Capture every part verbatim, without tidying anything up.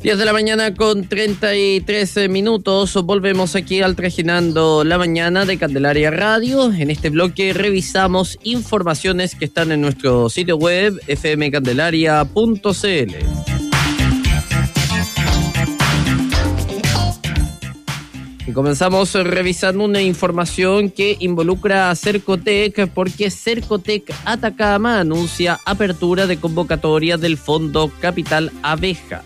diez de la mañana con treinta y tres minutos. Volvemos aquí al Trajinando la Mañana de Candelaria Radio. En este bloque revisamos informaciones que están en nuestro sitio web f m candelaria punto c l. Y comenzamos revisando una información que involucra a Cercotec, porque Cercotec Atacama anuncia apertura de convocatoria del Fondo Capital Abeja.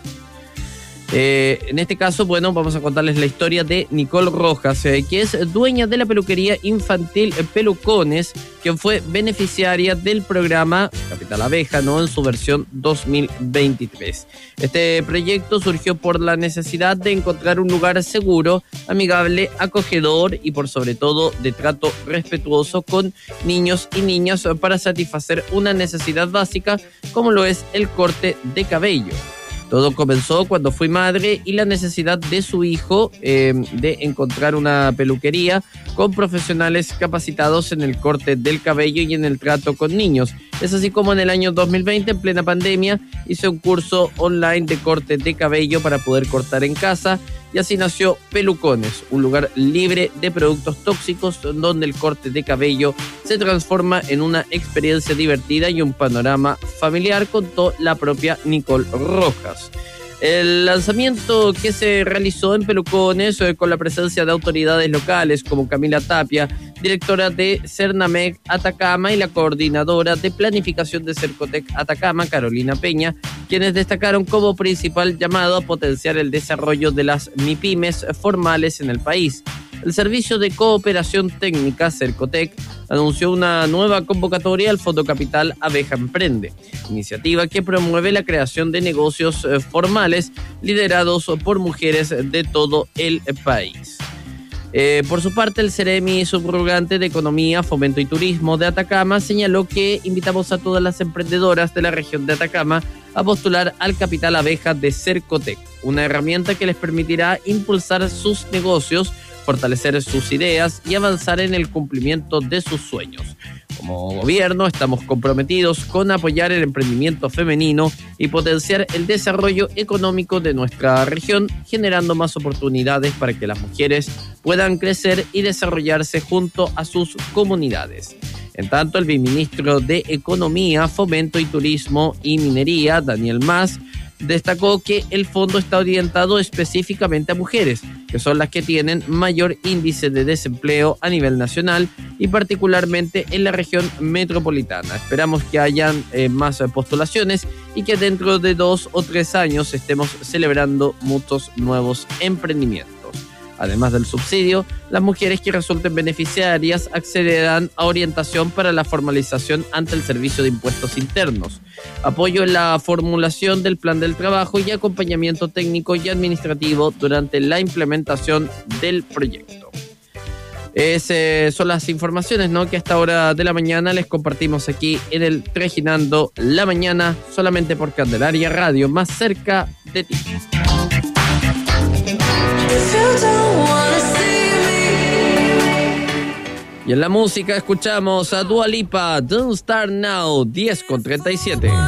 Eh, en este caso, bueno, vamos a contarles la historia de Nicole Rojas, eh, que es dueña de la peluquería infantil Pelucones, quien fue beneficiaria del programa Capital Abeja, ¿no?, en su versión dos mil veintitrés. Este proyecto surgió por la necesidad de encontrar un lugar seguro, amigable, acogedor y por sobre todo de trato respetuoso con niños y niñas para satisfacer una necesidad básica como lo es el corte de cabello. Todo comenzó cuando fui madre y la necesidad de su hijo eh, de encontrar una peluquería con profesionales capacitados en el corte del cabello y en el trato con niños. Es así como en el año dos mil veinte, en plena pandemia, hice un curso online de corte de cabello para poder cortar en casa, y así nació Pelucones, un lugar libre de productos tóxicos donde el corte de cabello se transforma en una experiencia divertida y un panorama familiar, contó la propia Nicole Rojas. El lanzamiento que se realizó en Pelucones eh, con la presencia de autoridades locales como Camila Tapia, directora de Cernamec Atacama, y la coordinadora de planificación de Cercotec Atacama, Carolina Peña, quienes destacaron como principal llamado a potenciar el desarrollo de las MIPYMES formales en el país. El Servicio de Cooperación Técnica, Cercotec, anunció una nueva convocatoria al Fondo Capital Abeja Emprende, iniciativa que promueve la creación de negocios eh, formales liderados por mujeres de todo el país. Eh, por su parte, el Ceremi subrogante de Economía, Fomento y Turismo de Atacama señaló que invitamos a todas las emprendedoras de la región de Atacama a postular al Capital Abeja de Cercotec, una herramienta que les permitirá impulsar sus negocios, fortalecer sus ideas y avanzar en el cumplimiento de sus sueños. Como gobierno estamos comprometidos con apoyar el emprendimiento femenino y potenciar el desarrollo económico de nuestra región, generando más oportunidades para que las mujeres puedan crecer y desarrollarse junto a sus comunidades. En tanto, el viceministro de Economía, Fomento y Turismo y Minería, Daniel Mas, destacó que el fondo está orientado específicamente a mujeres, que son las que tienen mayor índice de desempleo a nivel nacional y particularmente en la región metropolitana. Esperamos que hayan eh, más postulaciones y que dentro de dos o tres años estemos celebrando muchos nuevos emprendimientos. Además del subsidio, las mujeres que resulten beneficiarias accederán a orientación para la formalización ante el Servicio de Impuestos Internos, apoyo en la formulación del plan del trabajo y acompañamiento técnico y administrativo durante la implementación del proyecto. Esas son las informaciones, ¿no?, que a esta hora de la mañana les compartimos aquí en el Trajinando la Mañana, solamente por Candelaria Radio, más cerca de ti. Y en la música escuchamos a Dua Lipa, Don't Start Now, diez con treinta y siete.